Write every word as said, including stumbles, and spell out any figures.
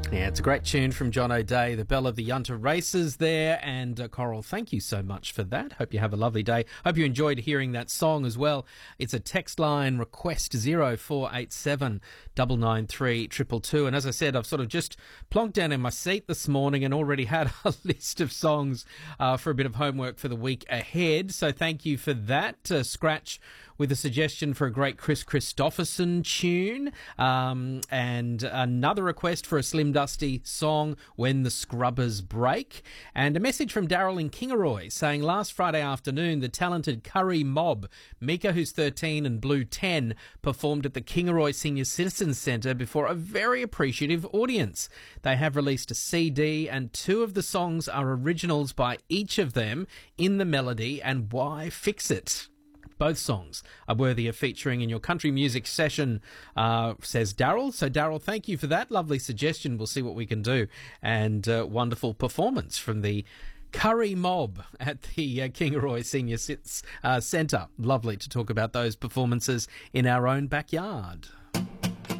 Yeah, it's a great tune from John O'Day, the Bell of the Yunta Races there. And uh, Coral, thank you so much for that. Hope you have a lovely day. Hope you enjoyed hearing that song as well. It's a text line request zero four eight seven nine nine three two two two. And as I said, I've sort of just plonked down in my seat this morning and already had a list of songs uh, for a bit of homework for the week ahead. So thank you for that. Uh, Scratch with a suggestion for a great Chris Christopherson tune, um, and another request for a Slim Dusty song, When the Scrubbers Break, and a message from Daryl in Kingaroy saying last Friday afternoon the talented Curry Mob, Mika who's thirteen and Blue ten, performed at the Kingaroy Senior Citizens Centre before a very appreciative audience. They have released a C D and two of the songs are originals by each of them in the melody and Why Fix It. Both songs are worthy of featuring in your country music session, uh, says Daryl. So, Daryl, thank you for that lovely suggestion. We'll see what we can do. And uh, wonderful performance from the Curry Mob at the uh, Kingaroy Senior Cits, uh, Centre. Lovely to talk about those performances in our own backyard.